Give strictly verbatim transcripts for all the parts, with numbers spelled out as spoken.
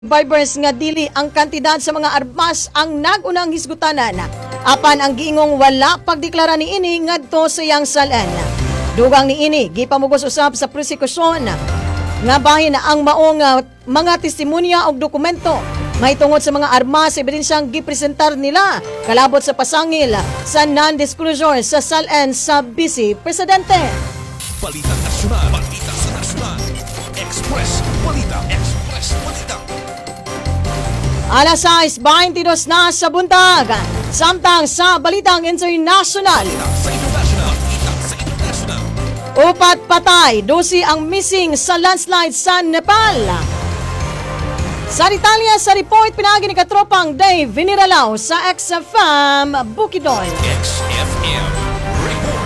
Survivors nga dili ang kantidad sa mga armas ang nagunang hisgutanan. Apan ang giingong wala pagdeklara ni ini ngadto sa iyang salan. Dugang ni ini gipamugos usab sa prosekusyon nga bahin ang maong uh, mga testimonya og dokumento mahitungod sa mga armas ebidensyang gipresentar nila kalabot sa pasangil sa non-disclosure sa salan sa Vice Presidente. Balita Nasyonal, Balita sa Nasyonal, Express, Balita, Express, Balita. Alas sais baintidós na sa buntag, samtang sa Balitang International. Balita sa International, Balita sa International. Upat patay, dosi ang missing sa landslide sa Nepal. Sa detalye sa report pinagi ni katropang Dave Viniralaw sa X F M Bukidnon. X F M Report.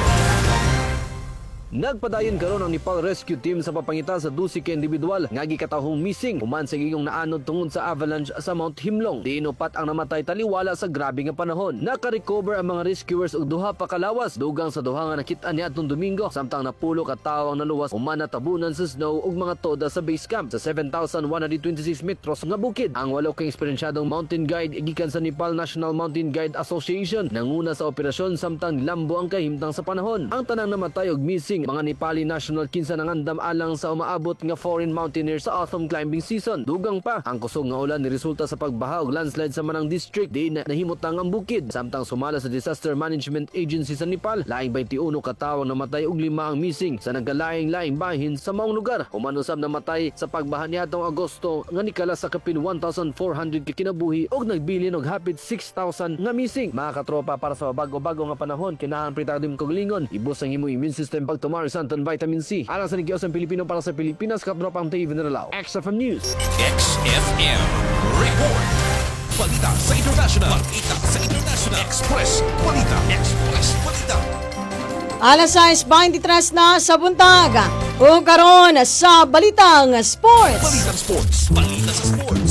Nagpadayon karon ang Nepal Rescue Team sa papangita sa dusi ka individual nga gikatahong missing human sa gigong naanod tungod sa avalanche sa Mount Himlong. Di inupat ang namatay taliwala sa grabe nga panahon. Naka-recover ang mga rescuers og duha pa kalawas dugang sa duha nga nakit-an niadtong Domingo samtang napulo ka tawo ang naluwas human natabunan sa snow ug mga toda sa base camp sa seven thousand one hundred twenty-six metros nga bukid. Ang walo ka eksperensyadong mountain guide gikan sa Nepal National Mountain Guide Association nanguna sa operasyon samtang lambo ang kahimtang sa panahon. Ang tanang namatay og missing mga Nepali national kinsa nangandam alang sa umaabot nga foreign mountaineers sa autumn climbing season. Dugang pa ang kusog nga ulan ni resulta sa pagbaha og landslide sa Manang District di na nahimutang ang bukid. Samtang sumala sa Disaster Management Agency sa Nepal, laing twenty-one ka tawo namatay ug lima ang missing sa nagalaing-laing bahin sa maong lugar. Human usab namatay sa pagbaha niadtong Agosto nga nikala sa kapin one thousand four hundred ka kinabuhi ug nagbilin og hapit six thousand nga missing. Mga katropa, para sa bago-bago nga panahon kinahanglan pritadim kog lingon ibus ang imong immune system pag Santan Vitamin C. Alang sa Negosyo Pilipino para sa Pilipinas, katropang Dave Viniralaw. X F M News. X F M Report. Balita sa International, Balita sa International, Express, Balita, Express, Balita. Alas sais baintitres na sa buntag. O karon sa Balitang Sports. Balitang Sports, Balita sa Sports.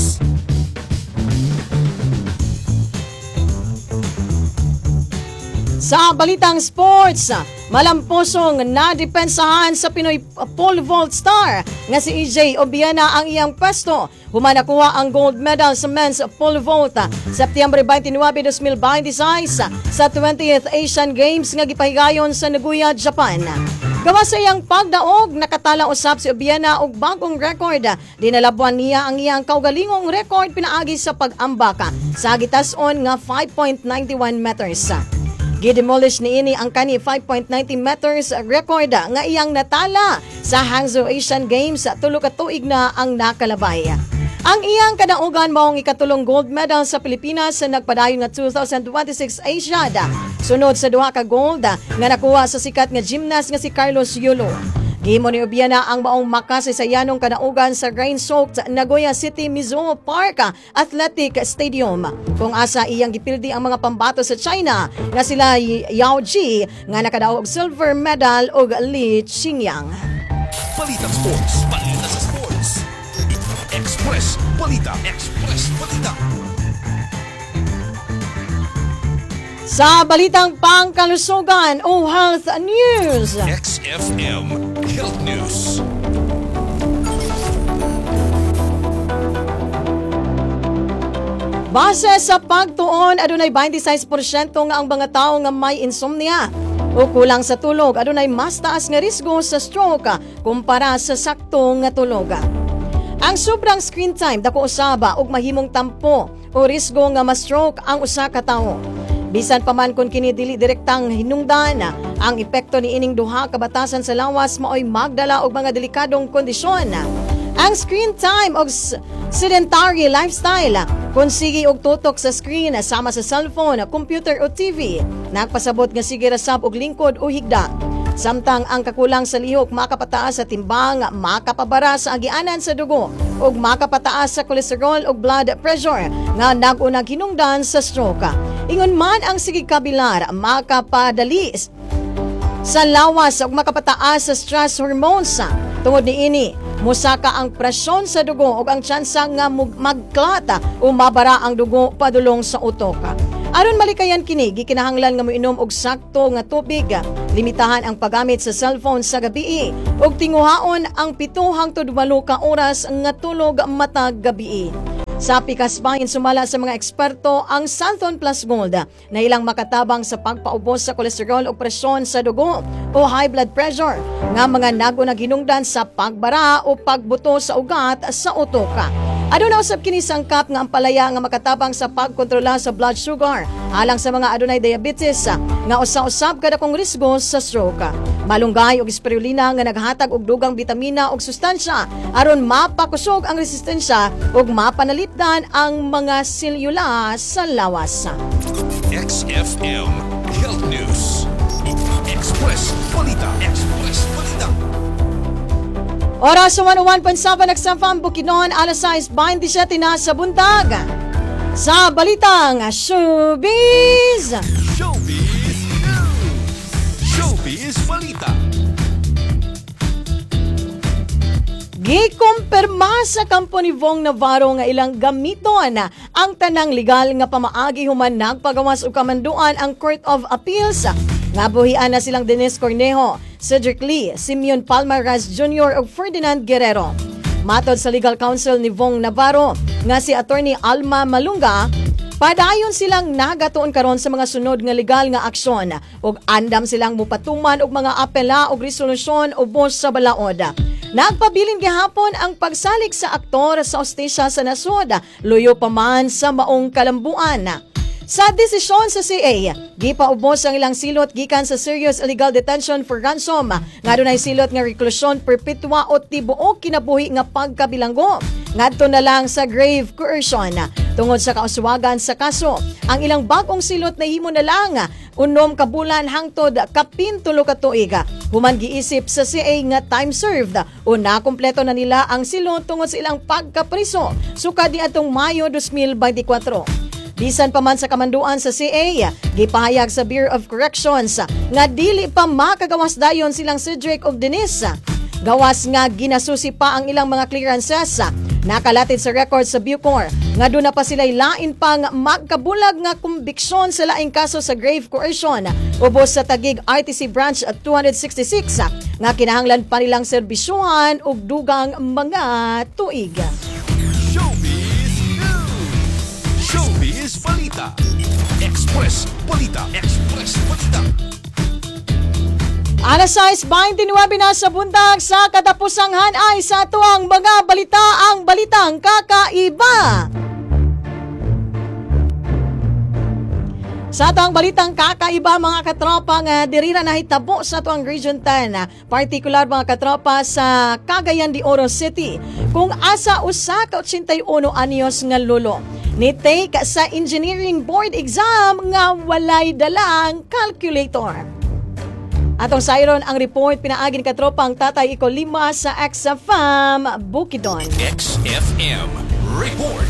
Sa Balitang Sports, malamposong nadepensahan sa Pinoy pole vault star nga si E J Obiena ang iyang pwesto. Human nakuha ang gold medal sa men's pole vault September twenty-nine, twenty twenty-six sa twentieth Asian Games nga gipahigayon sa Nagoya, Japan. Gawa sa iyang pagdaog, nakatala usab si Obiena og bagong record. Dinalabuan niya ang iyang kaugalingong record pinaagi sa pag-ambaka sa gitason nga five point nine one meters. Gidemolish ni ini ang kani five point nine zero meters record nga iyang natala sa Hangzhou Asian Games tulo ka tuig na ang nakalabay. Ang iyang kadaugan maong ikatulong gold medal sa Pilipinas sa nagpadayon nga two thousand twenty-six Asiad. Sunod sa duha ka gold nga nakuha sa sikat nga gymnast nga si Carlos Yulo. Gihimo ni Obiena ang maong makasaysayanong kadaugan sa rain-soaked Nagoya City Mizuho Park Athletic Stadium. Kung asa iyang gipildi ang mga pambato sa China nga sila Yao Ji nga nakadaog silver medal ug Li Qingyang. Balitang Sports, Balita sa Sports. Express, Balita, Express, Balita. Sa Balitang Pangkalusugan o Health News. X F M Health News. Base sa pagtuon, adunay twenty-six porsyento nga ang mga tawo nga may insomnia o kulang sa tulog, adunay mas taas nga risgo sa stroke kumpara sa sakto nga tulog. Ang sobrang screen time dako usaba og mahimong tampo o risgo nga ma-stroke ang usa ka tawo. Bisan pa man kung kini dili direktang hinungdan, ang epekto ni ining duha ka batasan sa lawas maoy magdala og mga delikadong kondisyon. Ang screen time og sedentary lifestyle, kung sige og tutok sa screen sama sa cellphone, computer o T V, nagpasabot nga sige rasab og lingkod o higda. Samtang ang kakulang sa lihok makapataas sa timbang, makapabara sa agianan sa dugo ug makapataas sa kolesterol ug blood pressure nga nag-unang hinungdan sa stroke. Ingon man ang sige kabilar, makapadali sa lawas ug makapataas sa stress hormones. Tungod niini, musaka ang presyon sa dugo ug ang tsansa nga magklata o mabara ang dugo padulong sa utok. Aron malikayan kini, gikinahanglan nga moinom og sakto nga tubig, limitahan ang paggamit sa cellphone sa gabii ug tinguhaon ang pito hangtod walo ka oras nga tulog matag gabii. Sa pikas bahin sumala sa mga eksperto ang Santon Plus Gold na ilang makatabang sa pagpaubos sa kolesterol o presyon sa dugo o high blood pressure nga mga nago na ginungdan sa pagbara o pagbuto sa ugat sa utoka. Aduna usab kini sangkap nga ang palaya nga makatabang sa pagkontrola sa blood sugar alang sa mga adunay diabetes nga usa-usab kada kong risgo sa stroke. Malunggay og spirulina nga naghatag og dugang bitamina ug sustansya aron mapakusog ang resistensya ug mapanalipdan ang mga selula sa lawas. X F M Health News. Express Balita. Express Balita. Oras sa one oh one point seven Nagsafam Bukidnon, alas sais twenty-seven na sa buntag. Sa balitang Showbiz! Showbiz News. Showbiz Balita. Gikumpirma sa kampo ni Vong Navarro nga ilang gamiton ang tanang legal nga pamaagi human nagpagawas og kamanduan ang Court of Appeals. Nga buhian na silang Dennis Cornejo, Cedric Lee, Simeon Palmaraz Junior ug Ferdinand Guerrero. Matod sa legal counsel ni Vong Navarro nga si Attorney Alma Malunga, padayon silang nagatuon karon sa mga sunod nga legal nga aksyon ug andam silang mupatuman og mga apela ug resolusyon ubos sa balaod. Nagpabilin gihapon ang pagsalik sa aktor sa ostisya sa nasod, luyo pa man sa maong kalambuan. Sa desisyon sa C A, gipaubos ang ilang silot gikan sa serious illegal detention for ransom, nga dunay silot nga reklusyon perpetua o tibuok kinabuhi nga pagkabilanggo. Ngadto na lang sa grave coercion. Tungod sa kauswagan sa kaso, ang ilang bagong silot na himo na lang unom ka bulan hangtod kapin tulo ka tuig. Human giisip sa C A nga time served o nakumpleto na nila ang silot tungod sa ilang pagkapriso sukad niadtong Mayo twenty twenty-four. Bisan pa man sa kamanduan sa C A, gipahayag sa Bureau of Corrections nga dili pa makagawas dayon silang Cedric of Dennis. Gawas nga ginasusi pa ang ilang mga clearances. Nakalatid sa record sa Bucor nga doon na pa sila'y lain pang magkabulag nga kumbiksyon sa laing kaso sa grave coercion ubos sa Taguig R T C Branch at two sixty-six nga kinahanglan pa nilang serbisyuhan ug dugang mga tuig. Showbiz News. Showbiz Balita. Express Balita. Express Balita. Alas sais twenty-nine na sa buntag sa katapusang hanay sa tuang mga balita ang balitang kakaiba. Sa tuang balitang kakaiba mga katropa nga dirira nahitabo sa tuang Region ten, partikular mga katropa sa Cagayan de Oro City, kung asa usa ka eighty-one anyos nga lolo ni take sa engineering board exam nga walay dalang calculator. Atong sayron ang report pinaagin katropang Tatay Iko Lima sa X F M Bukidnon. X F M Report.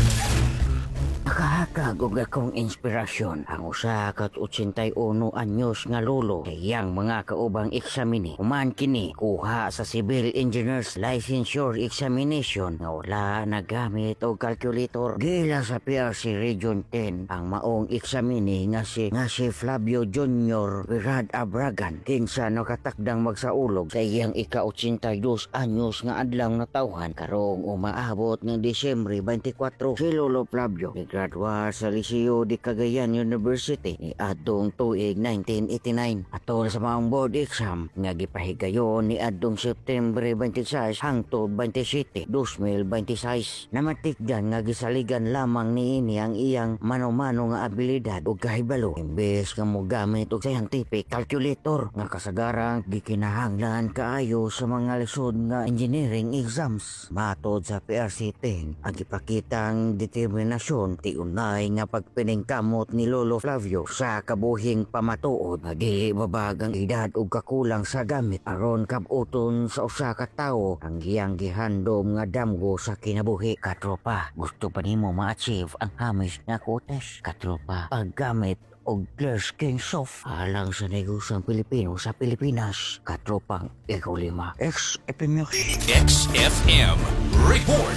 Nakahakag og akong inspirasyon ang usa ka eighty-one anyos nga lolo kayang mga kaubang eksamini. Human kini kuha sa Civil Engineers Licensure Examination nga wala nagamit og calculator. Gila sa P R C Region ten ang maong eksamini nga si nga si Flavio Junior Virad Abragan kinsa nakatakdang magsaulog sa iyang ika-eighty-two anyos nga adlang natawhan karong umaabot ng Disyembre twenty-four. Si Lolo Flavio gradwa sa Liceo de Cagayan University ni adtong tuig nineteen eighty-nine. Atol sa maong board exam nga gipahigayon ni adtong Septembre twenty-six hangtod twenty-seven, twenty twenty-six. Namatikdan nga gisaligan lamang niini ang iyang mano-mano nga abilidad ug kahibalo imbes nga mogamit og scientific calculator nga kasagarang gikinahanglan kaayo sa mga lisod nga engineering exams. Matod sa P R C ten, ang ipakitang determinasyon ti unay nga pagpiningkamot ni Lolo Flavio sa kabuhing pamatuod nga dili mabagang edad ug kakulang sa gamit aron kabuton sa usa ka tawo ang iyang gihandom nga damgo sa kinabuhi. Katropa, gusto pa nimo ma-achieve ang hamis nga kotes? Katropa, paggamit og clear skin soft alang sa negosong Pilipino sa Pilipinas. Katropang Ikaw Lima. X F M. X F M Report.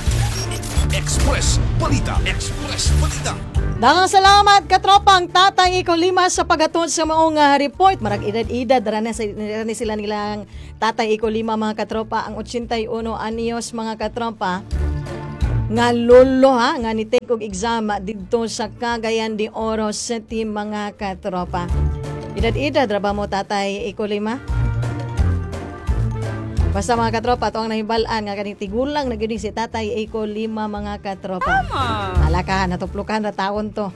Express Balita. Express Balita. Daghang salamat katropang Tatay Iko Lima sa paghatod sa maong uh, report. Marag edad-edad dara na sila nilang Tatay Iko Lima mga katropa ang eighty-one anyos mga katropa. nga lolo ha nga ni take og exam didto sa Cagayan de Oro City mga katropa. Edad-edad ra ba mo tatay iko lima? Basta mga katropa, ito ang nahibalaan nga kaning tigulang na gyud si tatay iko lima mga katropa. Tama. Ala ka, natuplukan na taon to.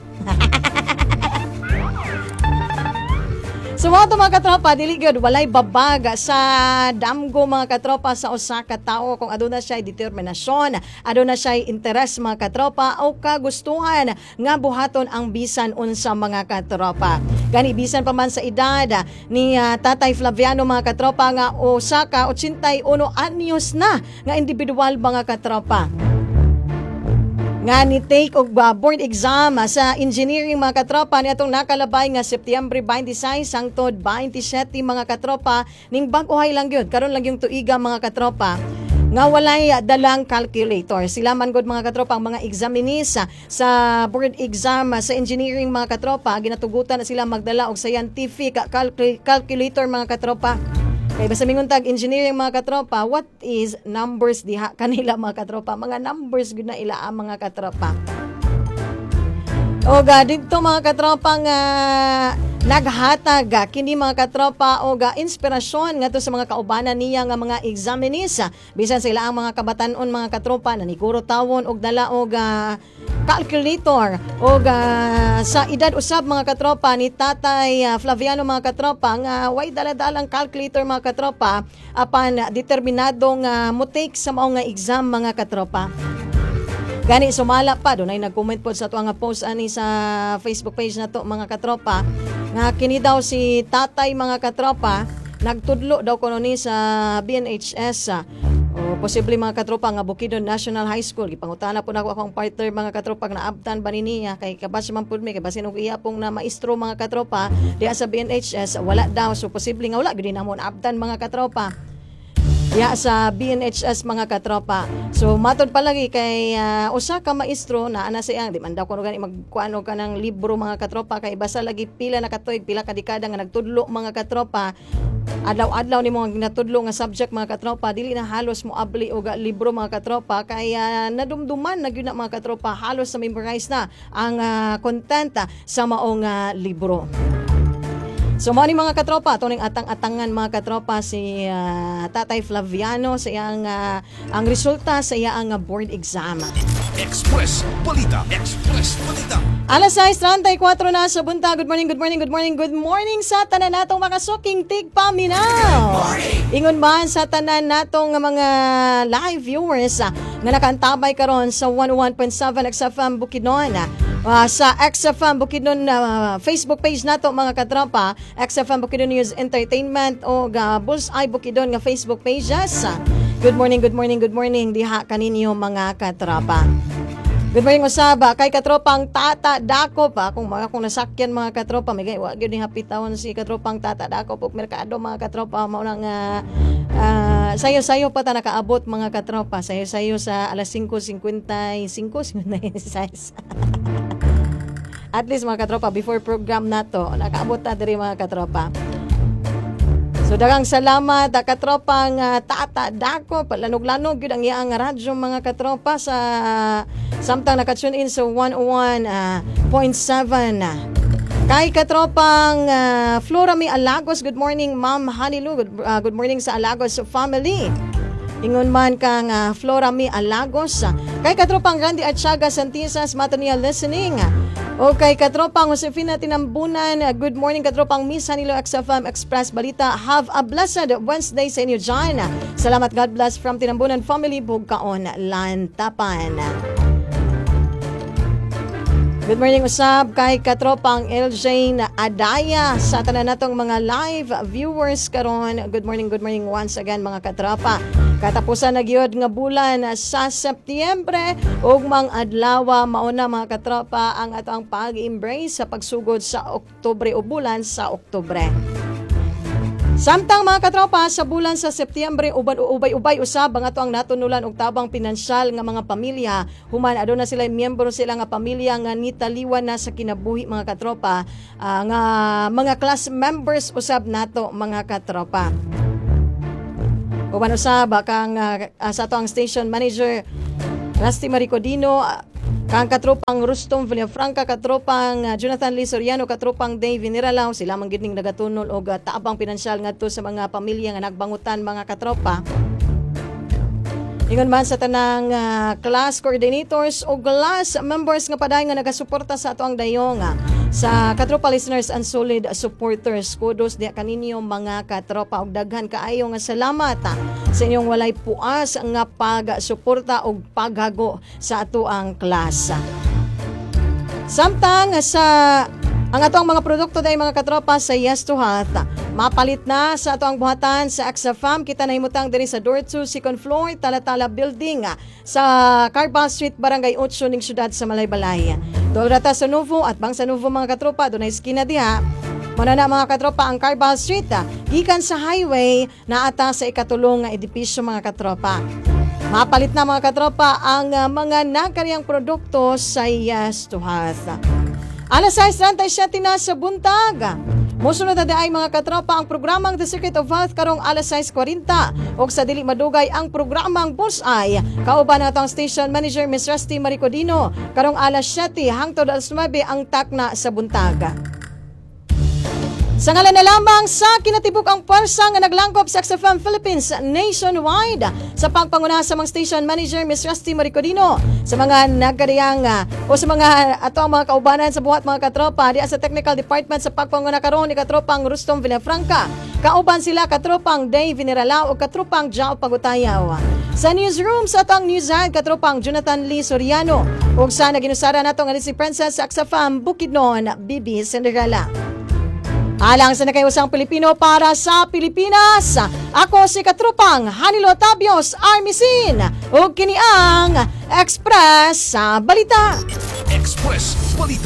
So mga to mga katropa, dili gyud walay babag sa damgo mga katropa sa usa ka tawo kung aduna siya determinasyon, aduna siya interes mga katropa o kagustuhan nga buhaton ang bisan unsa mga katropa. Gani bisan pa man sa edad ni uh, Tatay Flaviano mga katropa nga usa ka eighty-one anyos na nga individual mga katropa. Nga ni take og uh, board exam uh, sa engineering mga katropa ni atong nakalabay nga Setyembre twenty-six hangtod twenty-seven mga katropa ning bag-ohay lang gyud karon lang yung tuiga mga katropa nga walay uh, dalang calculator. Sila man gud mga katropa ang mga examinees uh, sa board exam uh, sa engineering mga katropa ginatugutan na sila magdala og scientific uh, calcul- calculator mga katropa. Kaya basta mingon tag engineering mga katropa, what is numbers diha kanila mga katropa? Mga numbers gud na ila ang mga katropa. O ga dito mga katropa nga naghatag kini mga katropa o ga inspirasyon ngadto sa mga kaubanan niya nga mga examinees bisan sa ila ang mga kabatan-on mga katropa na niguro tawon og dala og uh, calculator og uh, sa edad usab mga katropa ni Tatay uh, Flaviano mga katropa nga way dala-dalang calculator mga katropa apan determinadong uh, mo take sa mao nga exam mga katropa. Gani sumala pa dunay nag-comment po sa tuwa nga post ani sa Facebook page na to mga katropa nga kini daw si tatay mga katropa nagtudlo daw kuno ni sa B N H S o posible mga katropa nga Bukidnon National High School. Gipangutana po nako akong partner mga katropa nga naabtan ba ni niya kay kabas man pud mi kay basin og iya pong na maestro mga katropa diha sa B N H S wala daw so posible nga wala gyud na mo naabtan mga katropa. Ya sa B N H S mga katropa. So matod palagi kay uh, usa ka maestro na ana sa iyang di man daw kuno gani magkuano ka ng libro mga katropa kay basa lagi pila na katuig pila ka dekada nga nagtudlo mga katropa. Adlaw-adlaw ni mga ginatudlo nga subject mga katropa dili na halos mo abli og libro mga katropa kay uh, nadumduman na gyud na mga katropa halos sa memorize na ang uh, content uh, sa maong uh, libro. So mao ni mga katropa tuning atang-atangan mga katropa si uh, Tatay Flaviano sa iyang uh, ang resulta sa iyang uh, board exam. Express Balita. Express Balita. Alas sais thirty-four na sa bunta. Good morning, good morning, good morning, good morning sa tanan natong makasuking tigpaminaw. Ingon man sa tanan natong mga live viewers uh, nga nakantabay karon sa one oh one point seven X F M Bukidnon. Uh, sa X F M Bukidnon uh, Facebook page nato mga katropa, X F M Bukidnon News Entertainment o uh, Bullseye Bukidnon nga Facebook pages. Uh, good morning, good morning, good morning diha kaninyo mga katropa. Good morning usaba kay katropang Tata Dako pa kung mga kung nasakyan mga katropa may wa gyud ni hapitawon si katropang Tata Dako pug merkado mga katropa mao nang uh, uh, sayo-sayo pa ta nakaabot mga katropa sayo-sayo sa alas five fifty-five fifty-six At least mga katropa before program nato nakaabot ta diri mga katropa. So daghang salamat uh, katropang uh, Tata Dako palanog-lanog gyud ang iyang radyo mga katropa sa samtang naka-tune in sa one oh one point seven. Kay katropang uh, Flora Mi Alagos, good morning Ma'am Hanilu, good, uh, good morning sa Alagos family. Ingon man kang uh, Flora Mi Alagos. Kay katropang Randy Atchaga Santisas, Matonial listening. Okay, katropang Josefina Tinambunan, good morning katropang Miss Hanilo X F M Express Balita. Have a blessed Wednesday sa inyo dyan. Salamat, God bless from Tinambunan family, Bugkaon, Lantapan. Good morning usab kay katropang L J na Adaya sa tanan natong mga live viewers karon. Good morning, good morning once again mga katropa. Katapusan na gyud nga bulan sa Setyembre ug mang adlaw mauna mga katropa ang ato ang pag-embrace sa pagsugod sa Oktubre o bulan sa Oktubre. Samtang mga katropa sa bulan sa Setyembre uban ubay-ubay usab ang ato ang natunulan og tabang pinansyal nga mga pamilya human aduna sila miyembro sila nga pamilya nga nitaliwan na sa kinabuhi mga katropa uh, nga mga class members usab nato mga katropa. Uban usab kang uh, sa ato ang station manager Rusty Maricodino, ah, kang katropang Rustom Villafranca, katropang ah, Jonathan Lee Soriano, katropang Dave Viniralaw, sila man gid ning nagatunol og ah, taabang pinansyal ngadto sa mga pamilya nga nagbangutan mga katropa. Ingon man sa tanang uh, class coordinators o class members nga paday nga nagasuporta sa ato ang dayong uh, sa katropa listeners and solid supporters. Kudos diya kaninyo mga katropa og daghan kaayo nga salamat uh, sa inyong walay puas nga pagsuporta og paghago sa ato ang class. Samtang sa ang atong mga produkto day mga katropa sa Yes to Health, mapalit na sa atong buhatan sa Axafam. Kita nahimutang diri sa Door two, second floor, Talatala Building sa Carbal Street, Barangay eight ning syudad sa Malaybalay. Dorata sa Nuvo at bang sa Nuvo mga katropa, dunay skina diha. Muna na mga katropa ang Carbal Street, gikan sa highway na ata sa ikatulong nga edipisyo mga katropa. Mapalit na mga katropa ang uh, mga nagkariyang produkto sa Yes to Health. Alas sais trentaisiete na sa buntag. Musunod na daay mga katropa ang programang The Secret of Health karong alas sais kuwarenta ug sa dili madugay ang programang Bullseye. Kauban na atong station manager Miss Rusty Maricodino karong alas siyete hangtod alas nuwebe ang takna sa buntag. Sa ngalan na lamang sa kinatibuk ang pwersa nga naglangkop sa X F M Philippines nationwide sa pagpanguna sa mga station manager Miss Rusty Maricodino, sa mga nagkariyang uh, o sa mga ato ang mga kaubanan sa buhat mga katropa diya sa technical department sa pagpanguna karon ni katropang Rustom Villafranca. Kauban sila katropang Dave Viniralaw o katropang Jao Pagutayaw. Sa newsroom sa atong newshead katropang Jonathan Lee Soriano ug sa naginusara nato nga si Princess sa X F M Bukidnon Bibi Cinderella. Alang sa nakayusang Pilipino para sa Pilipinas, ako si katropang Hanilo Tabios Armisin ug kini ang Express sa Balita. Express Balita.